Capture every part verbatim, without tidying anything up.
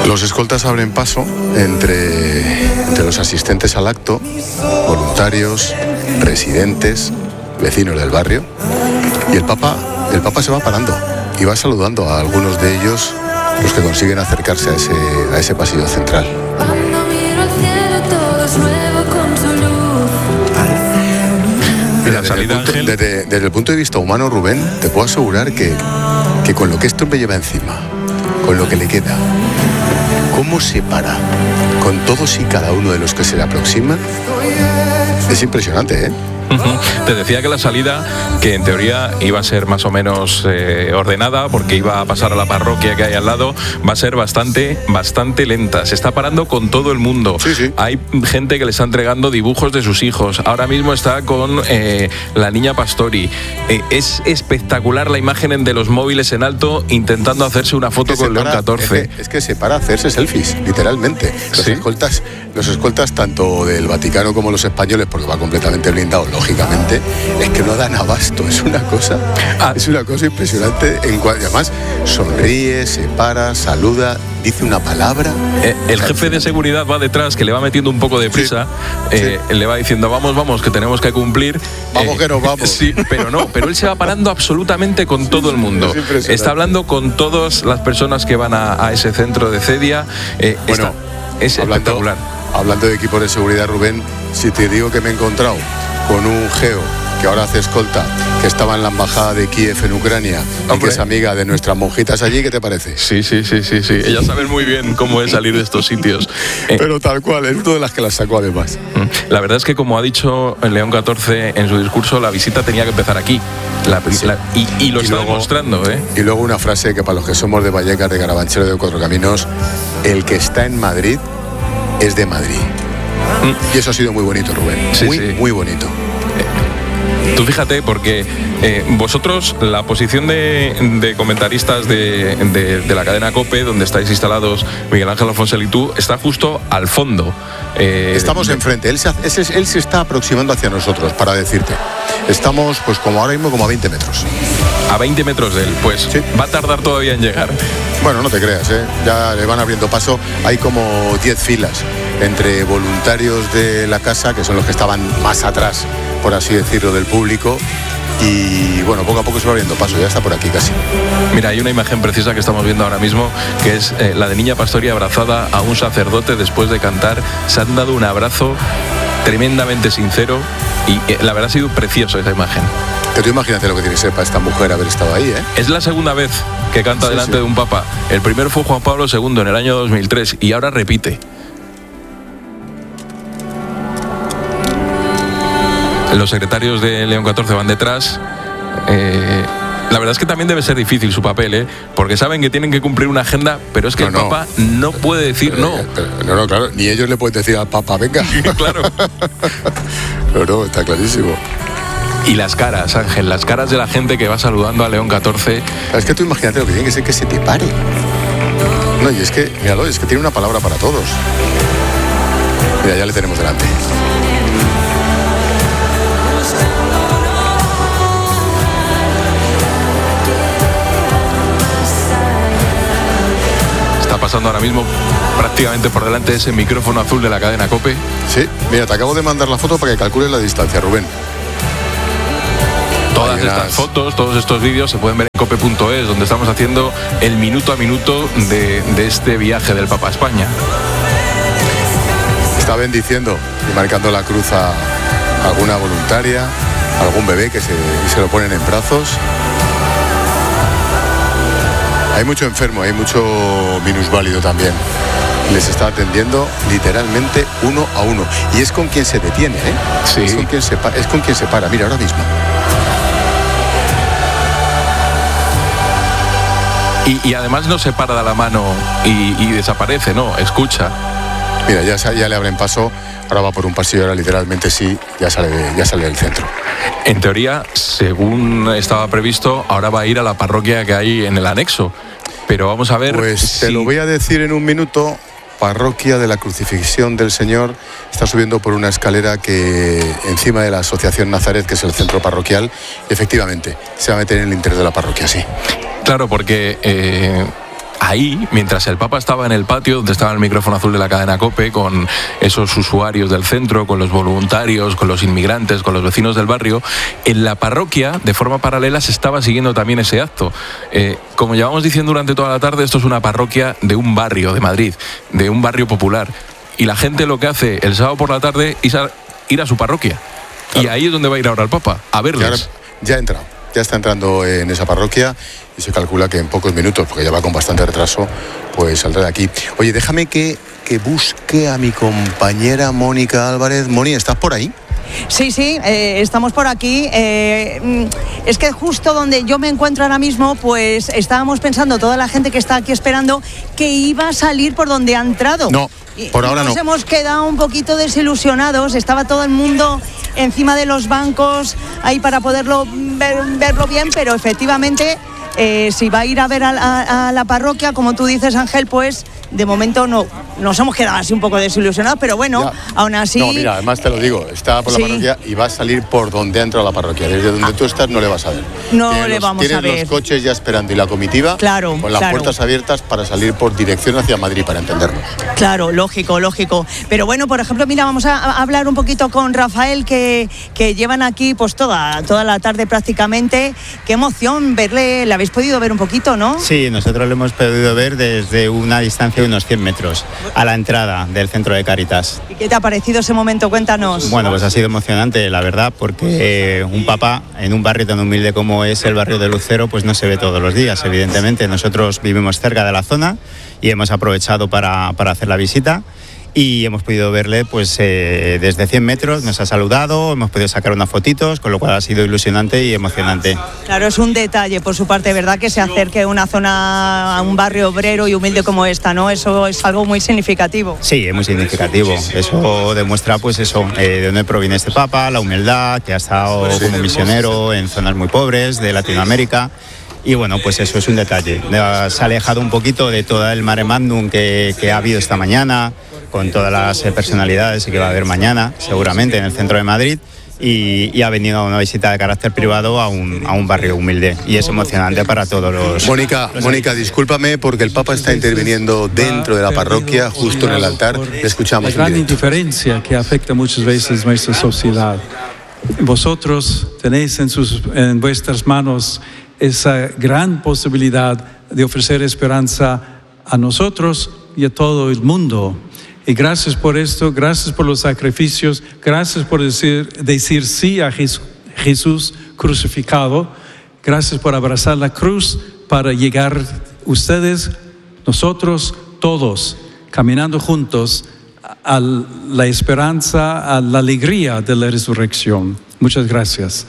Los escoltas abren paso entre, entre los asistentes al acto, voluntarios, residentes, vecinos del barrio, y el Papa, el Papa se va parando y va saludando a algunos de ellos, los que consiguen acercarse a ese, a ese pasillo central. Mira, desde, el punto, desde, desde el punto de vista humano, Rubén, te puedo asegurar que, que con lo que este hombre lleva encima, con lo que le queda, cómo se para con todos y cada uno de los que se le aproximan, es impresionante, ¿eh? Uh-huh. Te decía que la salida, que en teoría iba a ser más o menos eh, ordenada, porque iba a pasar a la parroquia que hay al lado, va a ser bastante, bastante lenta. Se está parando con todo el mundo. Sí, sí. Hay gente que le está entregando dibujos de sus hijos. Ahora mismo está con eh, la niña Pastori. Eh, es espectacular la imagen de los móviles en alto intentando hacerse una foto con León catorce. Es que, es que se para a hacerse selfies, literalmente. Los, ¿sí? escoltas, los escoltas tanto del Vaticano como los españoles, porque va completamente blindado, lógicamente, es que no dan abasto. Es una cosa, ah. es una cosa impresionante. En cual, además, sonríe, se para, saluda, dice una palabra. Eh, el jefe de seguridad va detrás, que le va metiendo un poco de prisa, sí, eh, sí. le va diciendo, vamos, vamos, que tenemos que cumplir. Vamos, eh, que nos vamos. Sí, pero no, pero él se va parando absolutamente con todo el mundo. Está hablando con todas las personas que van a, a ese centro de Cedia. Eh, bueno, está, es hablando, espectacular. Hablando de equipos de seguridad, Rubén, si te digo que me he encontrado con un geo que ahora hace escolta, que estaba en la embajada de Kiev en Ucrania, y que es amiga de nuestras monjitas allí, ¿qué te parece? Sí, sí, sí, sí, sí. Ellas saben muy bien cómo es salir de estos sitios. Pero tal cual, es una de las que las sacó además. La verdad es que, como ha dicho León catorce en su discurso, la visita tenía que empezar aquí. La, sí. la, y, y lo y está luego, demostrando, ¿eh? Y luego una frase que para los que somos de Vallecas, de Carabanchel, de Cuatro Caminos, el que está en Madrid es de Madrid. Mm. Y eso ha sido muy bonito, Rubén. Sí, muy, sí. muy bonito. Tú fíjate, porque eh, vosotros, la posición de, de comentaristas de, de, de la cadena COPE, donde estáis instalados, Miguel Ángel Alfonsel y tú, está justo al fondo. Eh, Estamos de... enfrente, él se, él se está aproximando hacia nosotros, para decirte. Estamos, pues como ahora mismo, como a veinte metros. A veinte metros de él, pues sí. Va a tardar todavía en llegar. Bueno, no te creas, ¿eh? Ya le van abriendo paso. Hay como diez filas entre voluntarios de la casa, que son los que estaban más atrás, por así decirlo, del público, y bueno, poco a poco se va abriendo paso, ya está por aquí casi. Mira, hay una imagen preciosa que estamos viendo ahora mismo, que es eh, la de niña Pastori abrazada a un sacerdote después de cantar. Se han dado un abrazo tremendamente sincero y eh, la verdad ha sido precioso esa imagen. Que tú imagínate lo que tiene que ser para esta mujer haber estado ahí, ¿eh? Es la segunda vez que canta sí, delante sí. de un papa. El primero fue Juan Pablo segundo en el año dos mil tres y ahora repite. Los secretarios de León catorce van detrás. Eh, la verdad es que también debe ser difícil su papel, ¿eh? Porque saben que tienen que cumplir una agenda, pero es que no, el Papa no, no puede decir no. No, no, claro, ni ellos le pueden decir al Papa, venga. Claro. No, no, está clarísimo. Y las caras, Ángel, las caras de la gente que va saludando a León catorce. Es que tú imagínate lo que tiene que ser que se te pare. No, y es que, míralo, es que tiene una palabra para todos. Mira, ya le tenemos delante. Pasando ahora mismo prácticamente por delante de ese micrófono azul de la cadena COPE. Sí, mira, te acabo de mandar la foto para que calcules la distancia, Rubén. Todas Ay, estas fotos, todos estos vídeos se pueden ver en cope punto es, donde estamos haciendo el minuto a minuto de, de este viaje del Papa a España. Está bendiciendo y marcando la cruz a alguna voluntaria, a algún bebé que se, y se lo ponen en brazos. Hay mucho enfermo, hay mucho minusválido también. Les está atendiendo literalmente uno a uno. Y es con quien se detiene, ¿eh? Sí. Es con quien se, es con quien se para. Mira, ahora mismo. Y, y además no se para de la mano y, y desaparece, no, escucha. Mira, ya, ya le abren paso. Ahora va por un pasillo, ahora literalmente sí, ya sale, ya sale del centro. En teoría, según estaba previsto, ahora va a ir a la parroquia que hay en el anexo. Pero vamos a ver... Pues si... te lo voy a decir en un minuto. Parroquia de la Crucifixión del Señor. Está subiendo por una escalera que encima de la Asociación Nazaret, que es el centro parroquial. Y efectivamente, se va a meter en el interior de la parroquia, sí. Claro, porque... Eh... ahí, mientras el Papa estaba en el patio, donde estaba el micrófono azul de la cadena COPE, con esos usuarios del centro, con los voluntarios, con los inmigrantes, con los vecinos del barrio, en la parroquia, de forma paralela, se estaba siguiendo también ese acto. Eh, como llevamos diciendo durante toda la tarde, esto es una parroquia de un barrio de Madrid, de un barrio popular. Y la gente lo que hace el sábado por la tarde es ir a su parroquia. Claro. Y ahí es donde va a ir ahora el Papa, a verles. Ya ha entrado, ya está entrando en esa parroquia y se calcula que en pocos minutos, porque ya va con bastante retraso, pues saldrá de aquí. Oye, déjame que, que busque a mi compañera Mónica Álvarez. Moni, ¿estás por ahí? Sí, sí, eh, estamos por aquí. Eh, es que justo donde yo me encuentro ahora mismo, pues estábamos pensando, toda la gente que está aquí esperando, que iba a salir por donde ha entrado. No, por ahora no. Nos hemos quedado un poquito desilusionados. Estaba todo el mundo encima de los bancos ahí para poderlo ver, verlo bien, pero efectivamente, eh, si va a ir a ver a, a, a la parroquia, como tú dices, Ángel, pues de momento no. Nos hemos quedado así un poco desilusionados, pero bueno, ya. Aún así... No, mira, además te lo digo, está por la sí. parroquia y va a salir por donde ha entrado la parroquia. Desde donde ah. tú estás no le vas a ver. No tienes le los, vamos a ver. Tienes los coches ya esperando y la comitiva claro, con las claro. puertas abiertas para salir por dirección hacia Madrid, para entenderlo. Claro, lógico, lógico. Pero bueno, por ejemplo, mira, vamos a hablar un poquito con Rafael, que, que llevan aquí pues toda, toda la tarde prácticamente. Qué emoción verle, le habéis podido ver un poquito, ¿no? Sí, nosotros lo hemos podido ver desde una distancia de unos cien metros, a la entrada del centro de Cáritas. ¿Y qué te ha parecido ese momento? Cuéntanos. Bueno, pues ha sido emocionante, la verdad, porque eh, un Papa en un barrio tan humilde como es el barrio de Lucero, pues no se ve todos los días, evidentemente. Nosotros vivimos cerca de la zona y hemos aprovechado para, para hacer la visita. Y hemos podido verle pues eh, desde cien metros, nos ha saludado, hemos podido sacar unas fotitos, con lo cual ha sido ilusionante y emocionante. Claro, es un detalle por su parte, ¿verdad? Que se acerque a una zona, a un barrio obrero y humilde como esta, ¿no? Eso es algo muy significativo. Sí, es muy significativo. Eso demuestra pues eso, eh, de dónde proviene este Papa, la humildad, que ha estado como misionero en zonas muy pobres de Latinoamérica. Y bueno, pues eso es un detalle. Se ha alejado un poquito de todo el mare magnum que, que ha habido esta mañana, con todas las personalidades que va a haber mañana, seguramente, en el centro de Madrid, y, y ha venido a una visita de carácter privado a un, a un barrio humilde. Y es emocionante para todos los... Mónica, los Mónica, discúlpame, porque el Papa está interviniendo dentro de la parroquia, justo en el altar. Le escuchamos. La gran indiferencia que afecta muchas veces nuestra sociedad. Vosotros tenéis en, sus, en vuestras manos esa gran posibilidad de ofrecer esperanza a nosotros y a todo el mundo. Y gracias por esto, gracias por los sacrificios, gracias por decir, decir sí a Jesús crucificado, gracias por abrazar la cruz para llegar ustedes, nosotros, todos, caminando juntos a la esperanza, a la alegría de la resurrección. Muchas gracias.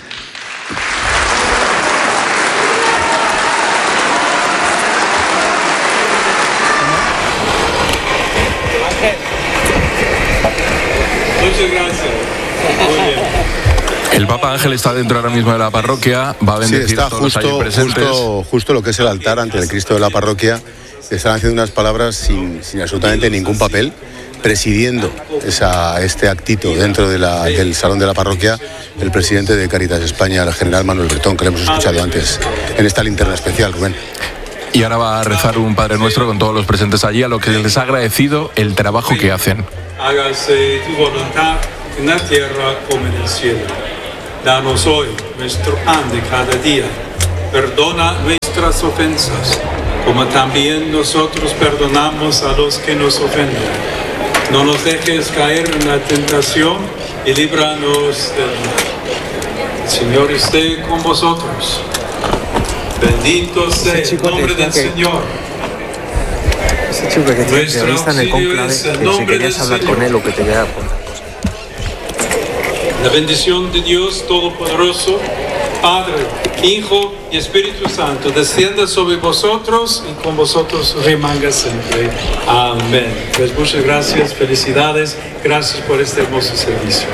El Papa Ángel está dentro ahora mismo de la parroquia, va a bendecir sí, está a todos justo, los allí presentes. Justo, justo lo que es el altar ante el Cristo de la parroquia. Están haciendo unas palabras sin, sin absolutamente ningún papel, presidiendo esa, este actito dentro de la, del salón de la parroquia, el presidente de Cáritas España, el general Manuel Bretón, que le hemos escuchado antes en esta linterna especial, Rubén. Y ahora va a rezar un Padre Nuestro con todos los presentes allí, a lo que les ha agradecido el trabajo que hacen. Hágase tu voluntad en la tierra como en el cielo. Danos hoy nuestro pan de cada día. Perdona nuestras ofensas, como también nosotros perdonamos a los que nos ofenden. No nos dejes caer en la tentación y líbranos del mal. El Señor esté con vosotros. Bendito sea el nombre del Señor. Ese chico que tiene entrevista en el conclave, que si querías hablar con él o que te quería apuntar. La bendición de Dios Todopoderoso, Padre, Hijo y Espíritu Santo, descienda sobre vosotros y con vosotros remanga siempre. Amén. Pues muchas gracias, felicidades, gracias por este hermoso servicio.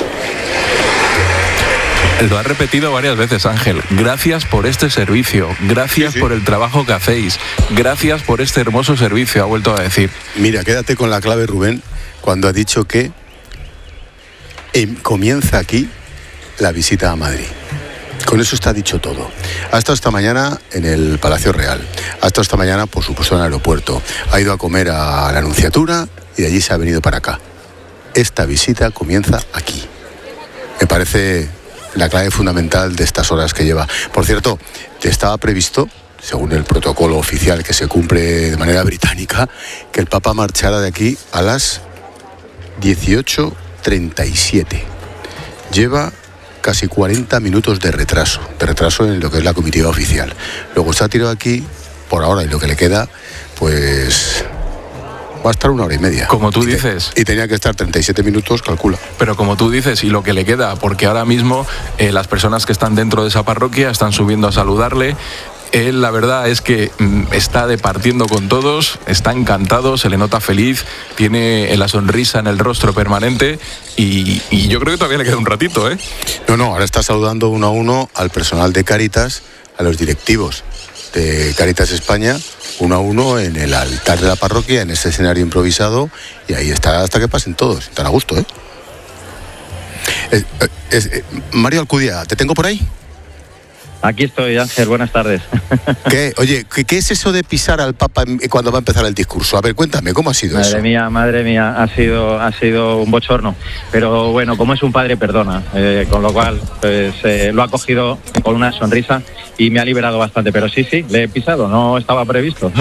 Lo ha repetido varias veces, Ángel. Gracias por este servicio, gracias sí, sí. por el trabajo que hacéis, gracias por este hermoso servicio, ha vuelto a decir. Mira, quédate con la clave, Rubén, cuando ha dicho que eh, comienza aquí la visita a Madrid. Con eso está dicho todo. Ha estado esta mañana en el Palacio Real, ha estado esta mañana, por supuesto, en el aeropuerto, ha ido a comer a la Anunciatura y de allí se ha venido para acá. Esta visita comienza aquí. Me parece la clave fundamental de estas horas que lleva. Por cierto, estaba previsto, según el protocolo oficial que se cumple de manera británica, que el Papa marchara de aquí a las dieciocho treinta y siete. Lleva casi cuarenta minutos de retraso, de retraso en lo que es la comitiva oficial. Luego se ha tirado aquí, por ahora, y lo que le queda, pues va a estar una hora y media. Como tú y dices. Te, y tenía que estar treinta y siete minutos, calcula. Pero como tú dices, y lo que le queda, porque ahora mismo eh, las personas que están dentro de esa parroquia están subiendo a saludarle. Él, la verdad es que mm, está departiendo con todos, está encantado, se le nota feliz, tiene la sonrisa en el rostro permanente y, y yo creo que todavía le queda un ratito, ¿eh? No, no, ahora está saludando uno a uno al personal de Cáritas, a los directivos de Cáritas España, uno a uno en el altar de la parroquia, en este escenario improvisado, y ahí está hasta que pasen todos, están a gusto, ¿eh? Es, es, es, Mario Alcudia, ¿te tengo por ahí? Aquí estoy, Ángel, buenas tardes. ¿Qué? Oye, ¿qué, ¿qué es eso de pisar al Papa cuando va a empezar el discurso? A ver, cuéntame, ¿cómo ha sido madre eso? Madre mía, madre mía, ha sido, ha sido un bochorno. Pero bueno, como es un padre, perdona. Eh, con lo cual, pues eh, lo ha cogido con una sonrisa y me ha liberado bastante. Pero sí, sí, le he pisado, no estaba previsto.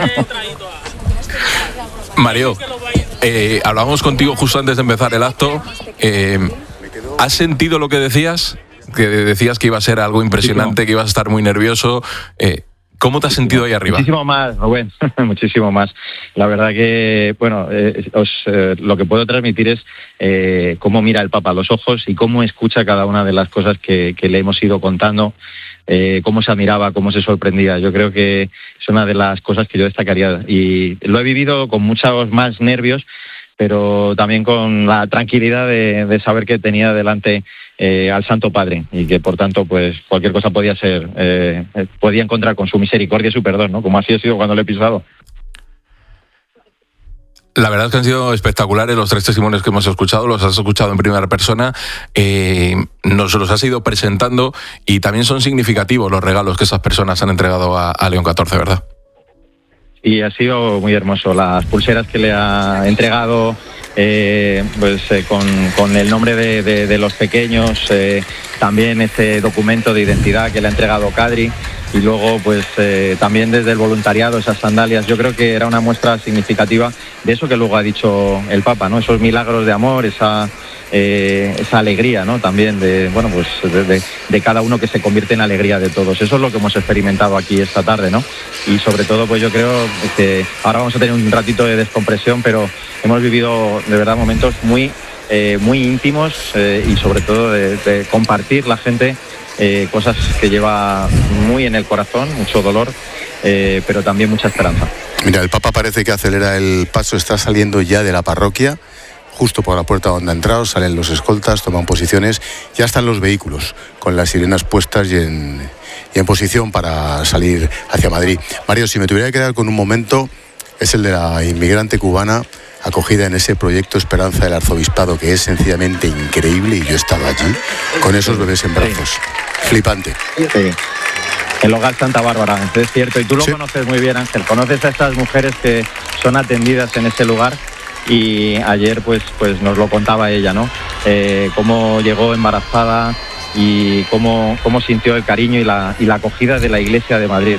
Mario, eh, hablábamos contigo justo antes de empezar el acto. Eh, ¿Has sentido lo que decías? Que decías que iba a ser algo impresionante, muchísimo. Que ibas a estar muy nervioso. Eh, ¿Cómo te has sentido ahí arriba? Muchísimo más, Rubén, muchísimo más. La verdad que, bueno, eh, os, eh, lo que puedo transmitir es eh, cómo mira el Papa a los ojos y cómo escucha cada una de las cosas que, que le hemos ido contando, eh, cómo se admiraba, cómo se sorprendía. Yo creo que es una de las cosas que yo destacaría y lo he vivido con muchos más nervios, pero también con la tranquilidad de, de saber que tenía delante eh, al Santo Padre y que por tanto pues cualquier cosa podía ser, eh, podía encontrar con su misericordia y su perdón, ¿no? Como así ha sido cuando le he pisado. La verdad es que han sido espectaculares los tres testimonios que hemos escuchado, los has escuchado en primera persona, eh, nos los has ido presentando y también son significativos los regalos que esas personas han entregado a, a León catorce, ¿verdad? Y ha sido muy hermoso. Las pulseras que le ha entregado, eh, pues eh, con, con el nombre de, de, de los pequeños, eh, también ese documento de identidad que le ha entregado Kadri, y luego pues eh, también desde el voluntariado, esas sandalias. Yo creo que era una muestra significativa de eso que luego ha dicho el Papa, ¿no? Esos milagros de amor, esa eh, esa alegría, ¿no? También de, bueno, pues de, de, de cada uno que se convierte en alegría de todos. Eso es lo que hemos experimentado aquí esta tarde, ¿no? Y sobre todo, pues yo creo que ahora vamos a tener un ratito de descompresión, pero hemos vivido de verdad momentos muy, eh, muy íntimos eh, y sobre todo de, de compartir la gente eh, cosas que lleva muy en el corazón, mucho dolor, eh, pero también mucha esperanza. Mira, el Papa parece que acelera el paso, está saliendo ya de la parroquia. Justo por la puerta donde ha entrado, salen los escoltas, toman posiciones, ya están los vehículos con las sirenas puestas y en, y en posición para salir hacia Madrid. Mario, si me tuviera que quedar con un momento, es el de la inmigrante cubana acogida en ese proyecto Esperanza del Arzobispado, que es sencillamente increíble, y yo estaba allí con esos bebés en brazos. Sí. Flipante. Sí. El hogar Santa Bárbara, es cierto, y tú lo sí. conoces muy bien, Ángel. Conoces a estas mujeres que son atendidas en ese lugar. Y ayer pues pues nos lo contaba ella, ¿no? Eh, cómo llegó embarazada y cómo, cómo sintió el cariño y la, y la acogida de la Iglesia de Madrid.